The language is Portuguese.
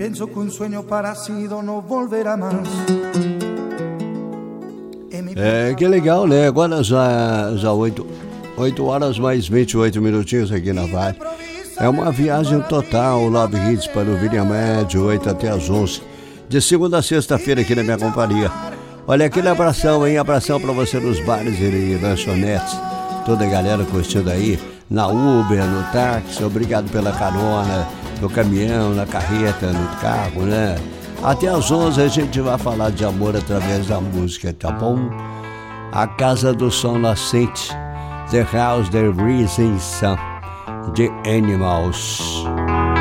Pienso que un sueño parecido no volverá más. Que legal, né? Agora já 8 horas mais 28 minutinhos aqui na Vibe. É uma viagem total, Love Hits para o Vila Médio, 8 até as 11. De segunda a sexta-feira aqui na minha companhia. Olha, aquele abração, hein? Abração pra você nos bares e lanchonetes. Toda a galera curtindo aí, na Uber, no táxi. Obrigado pela carona, no caminhão, na carreta, no carro, né? Até às 11 a gente vai falar de amor através da música, tá bom? A Casa do Sol Nascente, The House, The Rising Sun, The Animals.